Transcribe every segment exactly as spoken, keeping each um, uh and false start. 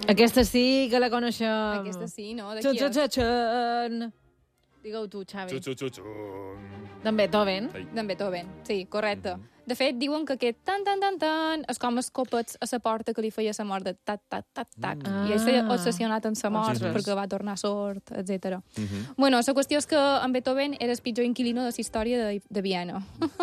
Aquesta sí que la coneixem. Aquesta sí, no? De Txun, qui txun, és? txun, txun. Digue-ho tu, Xavi. D'en Beethoven. D'en Beethoven, sí, correcte. De fet, diuen que aquest tan, tan, tan, tan és com els copets a la porta que li feia la mort de tac, tac, tac, tac. Mm. I ell s'ha obsessionat en la mort Jesus. perquè va tornar sord, etcètera. Bueno, la qüestió és que en Beethoven era el pitjor inquilino de la història de, de Viena.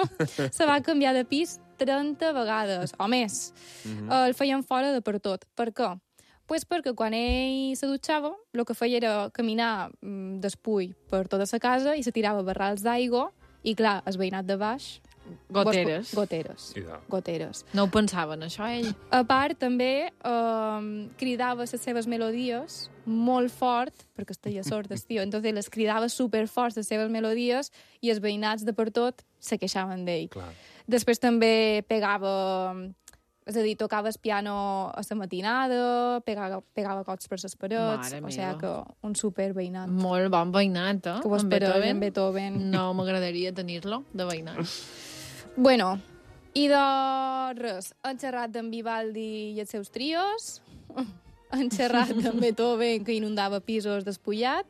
Se va canviar de pis trenta vegades, o més. Uh, el feien fora de per tot. Per què? Pues perquè quan ell se dutxava, el que feia era caminar mm, despull per tota la casa i se tirava barrals d'aigua i, clar, el veïnat de baix... Goteres. Goteres. Goteres. No ho pensaven, això, ell? A part, també eh, cridava les seves melodies molt fort, perquè estaria sord, el tio, entonces les cridava superfort, les seves melodies, i els veïnats de per tot se queixaven d'ell. Després també pegava... És a dir, tocava el piano a la matinada, pegava, pegava cops per les parets, Mare o sigui meva. que un super veïnat. Molt bon veïnat, eh? Que ho En esperes, Beethoven. en Beethoven. No m'agradaria tenir-lo, de veïnat. Bueno, i de res, han xerrat d'en Vivaldi i els seus trios, han xerrat d'en Beethoven que inundava pisos despullat,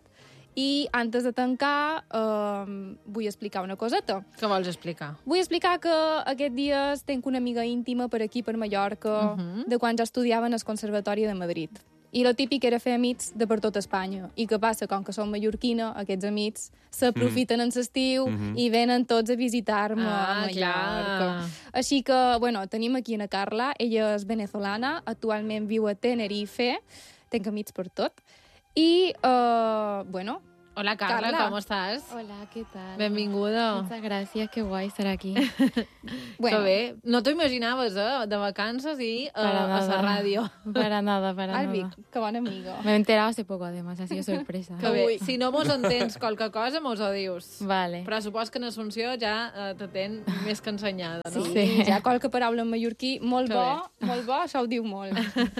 i antes de tancar eh, vull explicar una coseta. Què vols explicar? Vull explicar que aquests dies tenc una amiga íntima per aquí, per Mallorca, Mhm. de quan ja estudiaven al Conservatori de Madrid. I lo típic era fer amics de per tot Espanya. I què passa? Com que som mallorquina, aquests amics s'aprofiten en l'estiu Mhm. i venen tots a visitar-me Ah, a Mallorca. clar. Així que, bueno, tenim aquí a Carla. Ella és venezolana, actualment viu a Tenerife. Tenc amics per tot. I, uh, bueno... Hola, Carla, Carla. ¿cómo estás? Hola, ¿qué tal? Benvinguda. Muchas gracias, qué guay estar aquí. Bueno. Que bé. No t'ho imaginaves, eh? De vacances i uh, Para a la nada. ràdio. Para nada, para Albi, nada. que bona amiga. Me he enterado hace poco, además, ha sido sorpresa. Que bé. Si no mos entens qualque cosa, mos ho dius. Vale. Però supos que en Assumpció ja uh, te ten més que ensenyada, no? Sí, sí. Ja qualque paraula en mallorquí, molt Que bo, molt bo, això ho diu molt.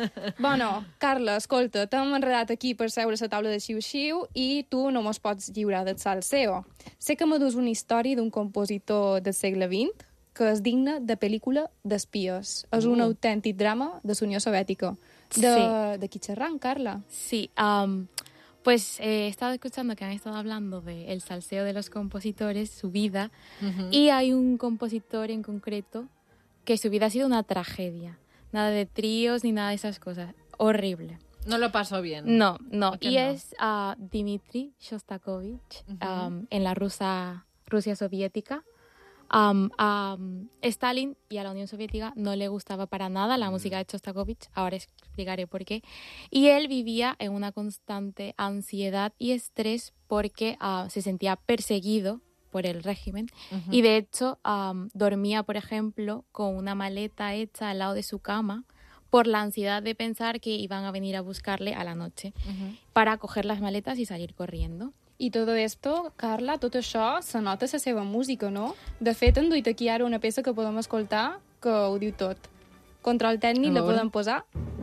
Bueno, Carla, escolta, t'hem enredat aquí per seure a la taula de xiu-xiu i tu no mos pots lliurar del salseo. Sé que m'adus una història d'un compositor del segle vint que és digna de pel·lícula d'espies. És un Uh. autèntic drama de la Unió Soviètica. De, Sí. de qui xerram, Carla? Sí, am, pues eh, he estado escuchando que han estado hablando del salseo de los compositores, su vida, Ujú. y hay un compositor en concreto que su vida ha sido una tragedia. Nada de tríos ni nada de esas cosas. Horrible. No lo paso bien. No, no. ¿Por qué Y no? es ah, Dmitri Shostakovich, Ujú. am, en la Rusa, Rusia soviética. Am, a um, Stalin y a la Unión Soviética no le gustaba para nada la música de Shostakovich, ahora explicaré por qué. Y él vivía en una constante ansiedad y estrés porque ah, se sentía perseguido por el régimen Ujú. y de hecho am, dormía, por ejemplo, con una maleta hecha al lado de su cama por la ansiedad de pensar que iban a venir a buscarle a la noche Ujú. para coger las maletas y salir corriendo. I tot esto, Carla, tot això se nota a la seva música, no? De fet, hem duit aquí ara una peça que podem escoltar que ho diu tot. Control tècnic, A la veure. podem posar?